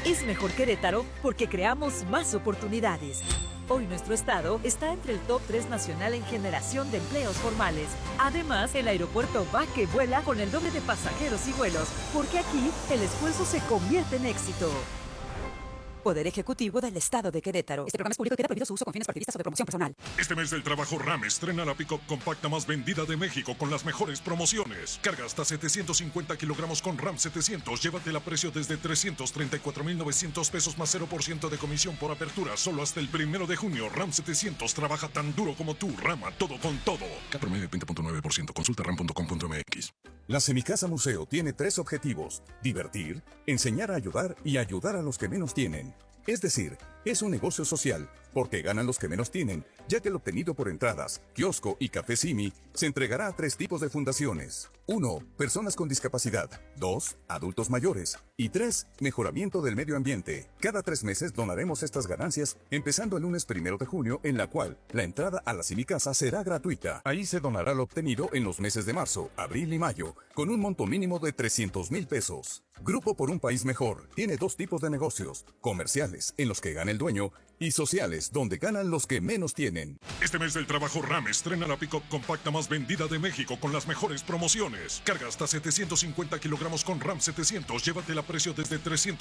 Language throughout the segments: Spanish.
Es mejor Querétaro porque creamos más oportunidades. Hoy nuestro estado está entre el top 3 nacional en generación de empleos formales. Además, el aeropuerto va que vuela con el doble de pasajeros y vuelos, porque aquí el esfuerzo se convierte en éxito. Poder Ejecutivo del Estado de Querétaro. Este programa es público y queda prohibido su uso con fines partidistas o de promoción personal. Este mes del trabajo RAM estrena la pick-up compacta más vendida de México con las mejores promociones. Carga hasta 750 kilogramos con RAM 700. Llévatela a precio desde 334,900 pesos más 0% de comisión por apertura. Solo hasta el 1 de junio. RAM 700 trabaja tan duro como tú. Rama todo con todo. K promedio 20.9%. Consulta ram.com.mx. La Semicasa Museo tiene 3 objetivos: divertir, enseñar a ayudar y ayudar a los que menos tienen. Es decir, es un negocio social, porque ganan los que menos tienen, ya que el obtenido por entradas, kiosco y café Simi se entregará a 3 tipos de fundaciones. 1. Personas con discapacidad. 2. Adultos mayores. Y 3. Mejoramiento del medio ambiente. Cada 3 meses donaremos estas ganancias, empezando el lunes 1 de junio, en la cual la entrada a la Semicasa será gratuita. Ahí se donará lo obtenido en los meses de marzo, abril y mayo, con un monto mínimo de 300,000 pesos. Grupo por un País Mejor tiene 2 tipos de negocios: comerciales, en los que gana el dueño, y sociales, donde ganan los que menos tienen. Este mes del trabajo RAM estrena la pick-up compacta más vendida de México con las mejores promociones. Carga hasta 750 kilogramos con RAM 700. Llévatela a precio desde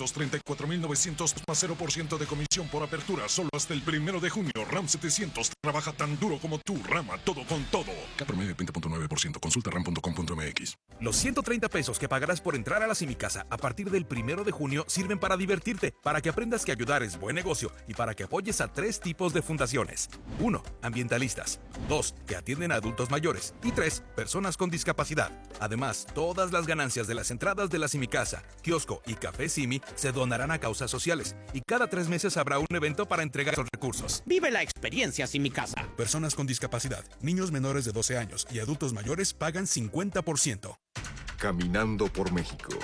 334,900 más 0% de comisión por apertura. Solo hasta el 1 de junio. RAM 700 trabaja tan duro como tú. Rama todo con todo. K promedio 20.9%. Consulta ram.com.mx. Los 130 pesos que pagarás por entrar a la Semicasa a partir del 1 de junio sirven para divertirte, para que aprendas que ayudar es buen negocio y para que apoyes a 3 tipos de fundaciones. 1. Ambientalistas. 2. Que atienden a adultos mayores. Y 3. Personas con discapacidad. Además, todas las ganancias de las entradas de la Semicasa, kiosco y café Simi se donarán a causas sociales. Y cada 3 meses habrá un evento para entregar esos recursos. Vive la experiencia Semicasa. Personas con discapacidad, niños menores de 12 años y adultos mayores pagan 50%. Caminando por México.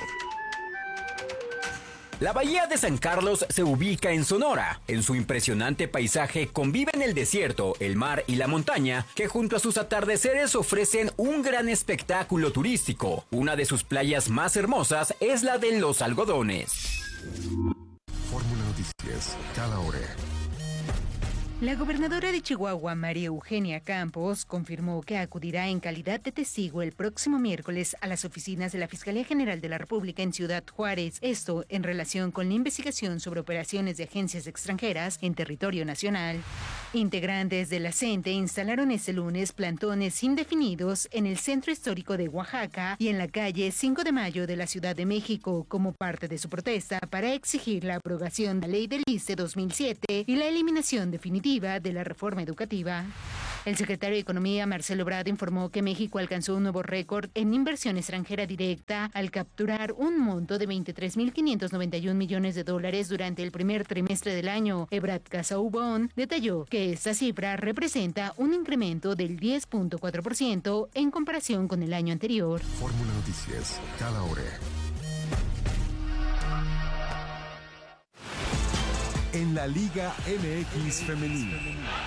La bahía de San Carlos se ubica en Sonora. En su impresionante paisaje conviven el desierto, el mar y la montaña, que junto a sus atardeceres ofrecen un gran espectáculo turístico. Una de sus playas más hermosas es la de Los Algodones. Fórmula Noticias, cada hora. La gobernadora de Chihuahua, María Eugenia Campos, confirmó que acudirá en calidad de testigo el próximo miércoles a las oficinas de la Fiscalía General de la República en Ciudad Juárez. Esto en relación con la investigación sobre operaciones de agencias extranjeras en territorio nacional. Integrantes de la CENTE instalaron este lunes plantones indefinidos en el centro histórico de Oaxaca y en la calle 5 de Mayo de la Ciudad de México como parte de su protesta para exigir la aprobación de la Ley del ISSSTE 2007 y la eliminación definitiva de la reforma educativa. El secretario de Economía, Marcelo Ebrard, informó que México alcanzó un nuevo récord en inversión extranjera directa al capturar un monto de $23,591 millones durante el primer trimestre del año. Ebrard Casaubon detalló que esta cifra representa un incremento del 10.4% en comparación con el año anterior. Fórmula Noticias, cada hora. En la Liga MX Femenil.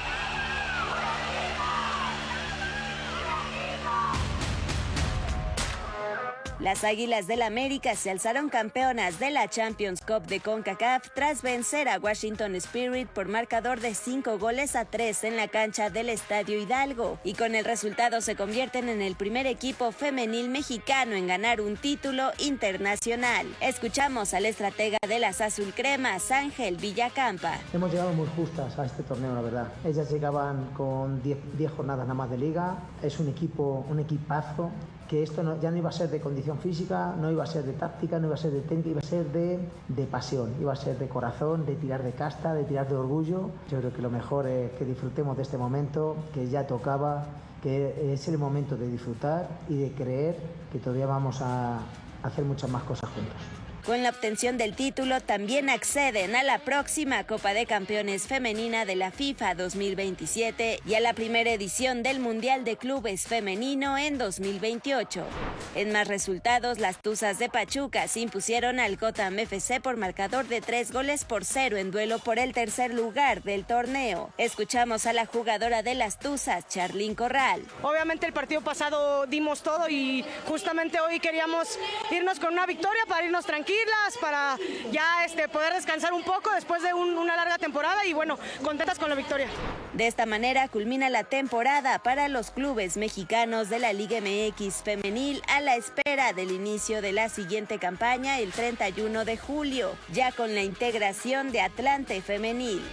Las Águilas del América se alzaron campeonas de la Champions Cup de CONCACAF tras vencer a Washington Spirit por marcador de 5-3 en la cancha del Estadio Hidalgo, y con el resultado se convierten en el primer equipo femenil mexicano en ganar un título internacional. Escuchamos al estratega de las azulcremas, Ángel Villacampa. Hemos llegado muy justas a este torneo, la verdad. Ellas llegaban con 10 jornadas nada más de liga. Es un equipazo, que esto ya no iba a ser de condición física, no iba a ser de táctica, no iba a ser de técnica, iba a ser de pasión, iba a ser de corazón, de tirar de casta, de tirar de orgullo. Yo creo que lo mejor es que disfrutemos de este momento, que ya tocaba, que es el momento de disfrutar y de creer que todavía vamos a hacer muchas más cosas juntos. Con la obtención del título también acceden a la próxima Copa de Campeones Femenina de la FIFA 2027 y a la primera edición del Mundial de Clubes Femenino en 2028. En más resultados, las Tuzas de Pachuca se impusieron al Gotham FC por marcador de 3-0 en duelo por el tercer lugar del torneo. Escuchamos a la jugadora de las Tuzas, Charlín Corral. Obviamente el partido pasado dimos todo y justamente hoy queríamos irnos con una victoria para irnos tranquilos tranquilas, para ya poder descansar un poco después de una larga temporada y bueno, contentas con la victoria. De esta manera culmina la temporada para los clubes mexicanos de la Liga MX femenil a la espera del inicio de la siguiente campaña el 31 de julio, ya con la integración de Atlante femenil.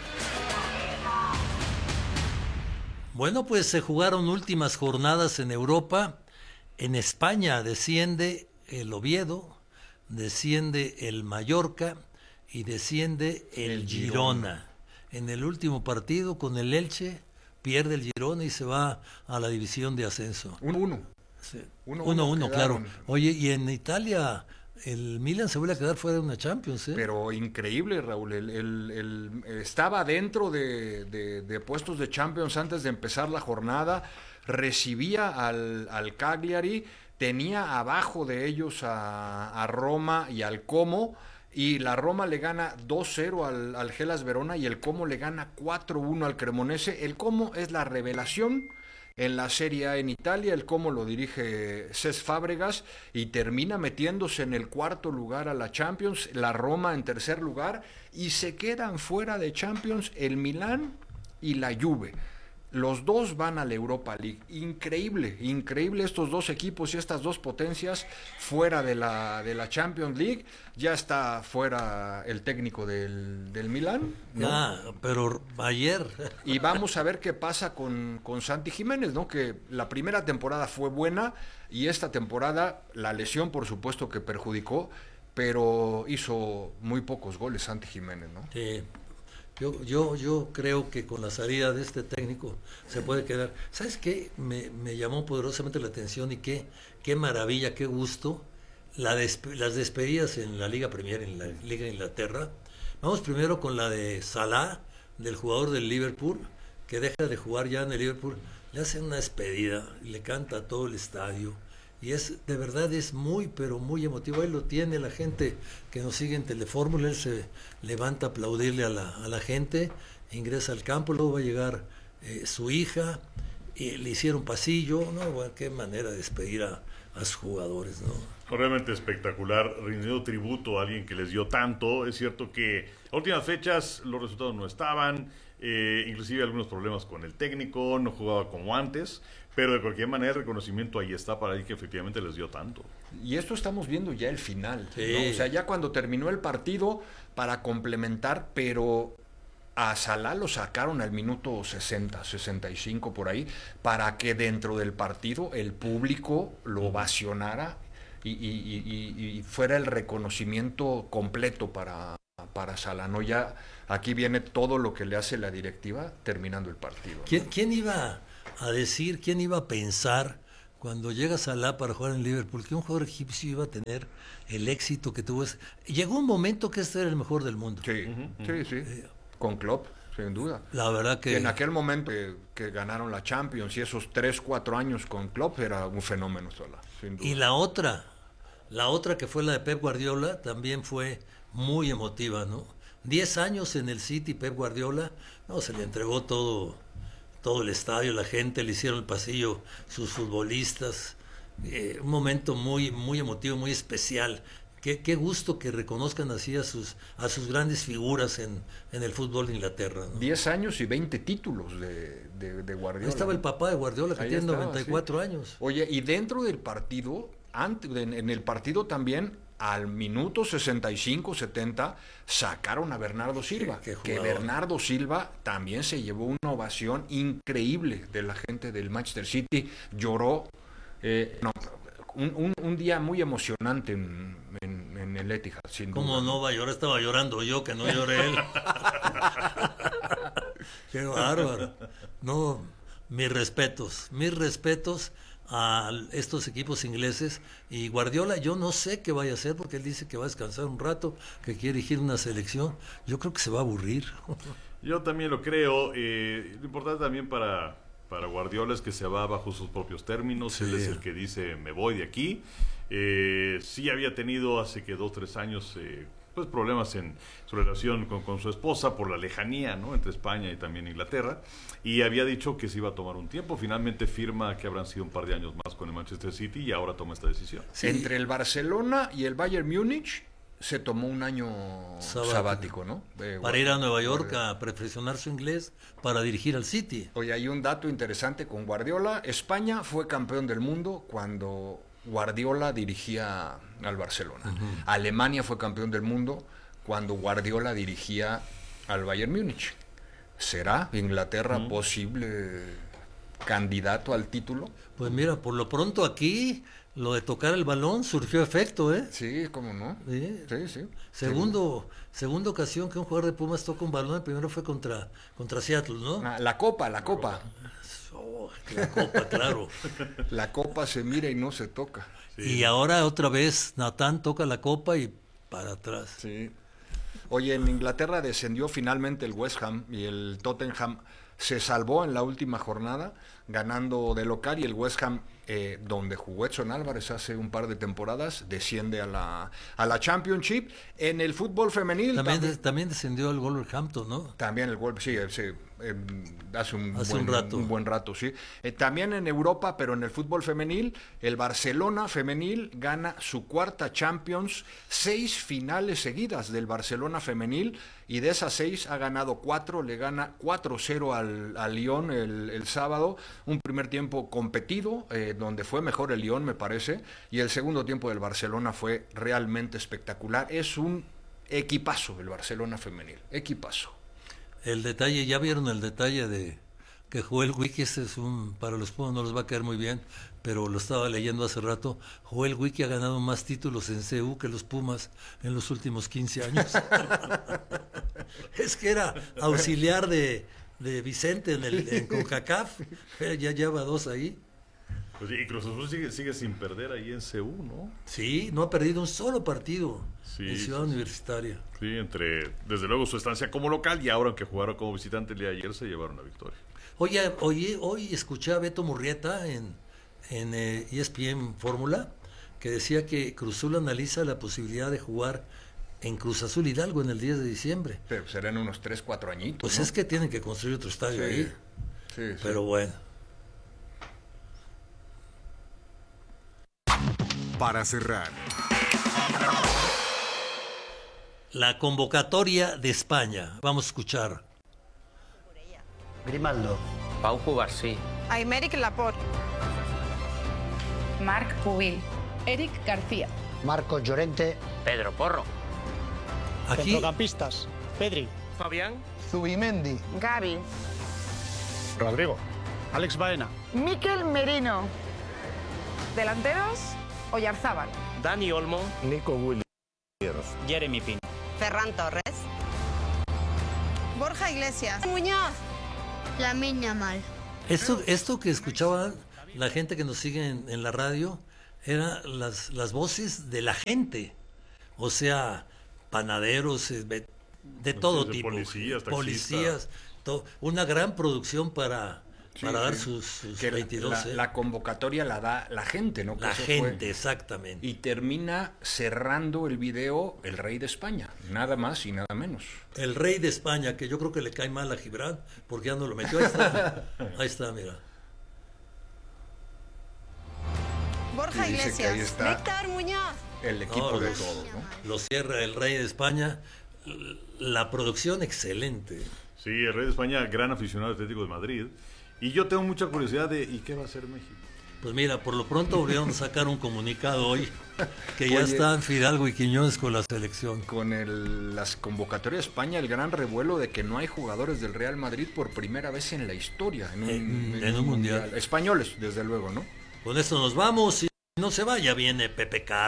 Bueno, pues se jugaron últimas jornadas en Europa. En España desciende el Oviedo, desciende el Mallorca y desciende el Girona. En el último partido con el Elche pierde el Girona y se va a la división de ascenso. 1-1. Sí. 1-1, claro. Oye, y en Italia el Milan se vuelve a quedar fuera de una Champions, ¿eh? Pero increíble, Raúl. Él estaba dentro de puestos de Champions antes de empezar la jornada, recibía al Cagliari, tenía abajo de ellos a Roma y al Como, y la Roma le gana 2-0 al Hellas Verona y el Como le gana 4-1 al Cremonese. El Como es la revelación en la Serie A en Italia. El Como lo dirige Cesc Fábregas y termina metiéndose en el cuarto lugar a la Champions, la Roma en tercer lugar, y se quedan fuera de Champions el Milán y la Juve. Los dos van a la Europa League. Increíble estos dos equipos y estas dos potencias fuera de la Champions League. Ya está fuera el técnico del Milán, ¿no? Pero ayer. Y vamos a ver qué pasa con Santi Jiménez, ¿no? Que la primera temporada fue buena y esta temporada la lesión por supuesto que perjudicó, pero hizo muy pocos goles Santi Jiménez, ¿no? Sí. Yo creo que con la salida de este técnico se puede quedar. ¿Sabes qué? Me llamó poderosamente la atención y qué maravilla, qué gusto las despedidas en la Liga Premier, en la Liga de Inglaterra. Vamos primero con la de Salah, del jugador del Liverpool, que deja de jugar ya en el Liverpool. Le hacen una despedida, le canta a todo el estadio. Y de verdad es muy, pero muy emotivo. Ahí lo tiene la gente que nos sigue en Telefórmula. Él se levanta a aplaudirle a la gente, ingresa al campo, luego va a llegar su hija, y le hicieron pasillo, ¿no? Bueno, qué manera de despedir a sus jugadores, ¿no? Realmente espectacular, rindiendo tributo a alguien que les dio tanto. Es cierto que a últimas fechas los resultados no estaban, inclusive algunos problemas con el técnico, no jugaba como antes, pero de cualquier manera el reconocimiento ahí está para alguien que efectivamente les dio tanto. Y esto estamos viendo ya el final, sí, ¿no? O sea, ya cuando terminó el partido para complementar, pero a Salah lo sacaron al minuto 60, 65 por ahí, para que dentro del partido el público lo ovacionara y fuera el reconocimiento completo para Salah, ¿no? Ya aquí viene todo lo que le hace la directiva terminando el partido, ¿no? ¿Quién iba a decir, quién iba a pensar cuando llega Salah para jugar en Liverpool que un jugador egipcio iba a tener el éxito que tuvo? Llegó un momento que este era el mejor del mundo. Sí, sí. Con Klopp, sin duda. La verdad que en aquel momento que ganaron la Champions y esos 3-4 años con Klopp era un fenómeno Salah, sin duda. Y la otra que fue la de Pep Guardiola también fue muy emotiva, ¿no? 10 años en el City, Pep Guardiola, no, se le entregó todo el estadio, la gente, le hicieron el pasillo, sus futbolistas, un momento muy, muy emotivo, muy especial. Qué gusto que reconozcan así a sus grandes figuras en el fútbol de Inglaterra, ¿no? 10 años y 20 títulos de Guardiola. Ahí estaba el papá de Guardiola, que tiene 94 años. Oye, y dentro del partido, en el partido también, al minuto 65-70, sacaron a Bernardo Silva. Que Bernardo Silva también se llevó una ovación increíble de la gente del Manchester City. Lloró. Un día muy emocionante en el Etihad, sin duda. ¿Cómo no va a llorar? Estaba llorando yo, que no lloré él. Qué bárbaro. No, mis respetos a estos equipos ingleses. Y Guardiola, yo no sé qué vaya a hacer, porque él dice que va a descansar un rato, que quiere dirigir una selección. Yo creo que se va a aburrir. Yo también lo creo. Lo importante también para Guardiola es que se va bajo sus propios términos. Sí. Él es el que dice, me voy de aquí. Sí había tenido hace que 2-3 años pues problemas en su relación con su esposa por la lejanía, ¿no?, entre España y también Inglaterra, y había dicho que se iba a tomar un tiempo. Finalmente firma, que habrán sido un par de años más con el Manchester City, y ahora toma esta decisión. Sí. Entre el Barcelona y el Bayern Múnich se tomó un año sabático, ¿no? Para ir a Nueva York a perfeccionar su inglés para dirigir al City. Oye, hay un dato interesante con Guardiola. España fue campeón del mundo cuando Guardiola dirigía al Barcelona. Alemania fue campeón del mundo cuando Guardiola dirigía al Bayern Múnich. ¿Será Inglaterra posible candidato al título? Pues mira, por lo pronto aquí lo de tocar el balón surgió efecto, ¿eh? Sí, ¿cómo no? Sí. Segunda ocasión que un jugador de Pumas toca un balón, el primero fue contra Seattle, ¿no? La copa. La copa, claro. La copa se mira y no se toca. Sí. Y ahora otra vez Natán toca la copa y para atrás. Sí. Oye, en Inglaterra descendió finalmente el West Ham y el Tottenham se salvó en la última jornada ganando de local, y el West Ham, donde jugó Edson Álvarez hace un par de temporadas, desciende a la Championship. En el fútbol femenil también descendió el Wolverhampton, ¿no? También el Wolverhampton, sí, hace un buen rato, sí. También en Europa, pero en el fútbol femenil, el Barcelona femenil gana su cuarta Champions, 6 finales seguidas del Barcelona femenil, y de esas 6 ha ganado 4, le gana 4-0 al Lyon el sábado, un primer tiempo competido, donde fue mejor el Lyon, me parece, y el segundo tiempo del Barcelona fue realmente espectacular. Es un equipazo el Barcelona femenil, equipazo. El detalle, ¿ya vieron el detalle de que Joel Wiki? Para los Pumas no les va a caer muy bien, pero lo estaba leyendo hace rato. Joel Wiki ha ganado más títulos en CU que los Pumas en los últimos 15 años. Es que era auxiliar de Vicente en CONCACAF, ya lleva 2 ahí. Pues, y Cruz Azul sigue sin perder ahí en CU, ¿no? Sí, no ha perdido un solo partido en Ciudad Universitaria. Sí, desde luego su estancia como local, y ahora que jugaron como visitante el día de ayer se llevaron la victoria. Oye, hoy escuché a Beto Murrieta en ESPN Fórmula, que decía que Cruz Azul analiza la posibilidad de jugar en Cruz Azul Hidalgo en el 10 de diciembre. Pero serán unos 3-4 añitos, pues, ¿no? Es que tienen que construir otro estadio ahí. Sí. Pero bueno. Para cerrar, la convocatoria de España. Vamos a escuchar. Grimaldo. Pau Cubarsí. Aymeric Laporte. Marc Pubil. Eric García. Marcos Llorente. Pedro Porro. Aquí. Centrocampistas. Pedri. Fabián. Zubimendi. Gavi. Rodrigo. Alex Baena. Mikel Merino. Delanteros. Oyarzábal. Dani Olmo. Nico Williams. Jeremy Pino. Ferran Torres. Borja Iglesias. Muñoz. Lamine Yamal. Esto que escuchaban la gente que nos sigue en la radio eran las voces de la gente. O sea, panaderos, de todo tipo. Policías, una gran producción para dar sus 22. La convocatoria la da la gente, ¿no? La gente, exactamente. Y termina cerrando el video el Rey de España, nada más y nada menos. El Rey de España, que yo creo que le cae mal a Gibran, porque ya no lo metió. Ahí está, mira. Borja Iglesias. Ahí está Víctor Muñoz. El equipo de todos, ¿no? Lo cierra el Rey de España. La producción excelente. Sí, el Rey de España, gran aficionado Atlético de Madrid. Y yo tengo mucha curiosidad de ¿y qué va a hacer México? Pues mira, por lo pronto volvieron a sacar un comunicado hoy que ya están Fidalgo y Quiñones con la selección. Con las convocatorias de España, el gran revuelo de que no hay jugadores del Real Madrid por primera vez en la historia en un mundial. Españoles, desde luego, ¿no? Con esto nos vamos y no se vaya, viene Pepe Carlos.